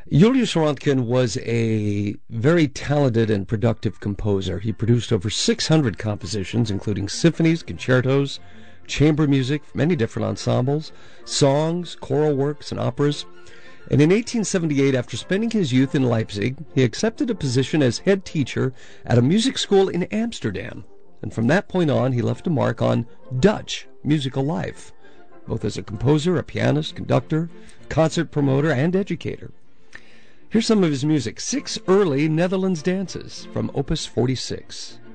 Julius Röntgen was a very talented and productive composer. He produced over 600 compositions, including symphonies, concertos, chamber music, many different ensembles, songs, choral works, and operas. And in 1878, after spending his youth in Leipzig, he accepted a position as head teacher at a music school in Amsterdam. And from that point on, he left a mark on Dutch musical life, both as a composer, a pianist, conductor, concert promoter, and educator. Here's some of his music. 6 early Netherlands dances from Opus 46.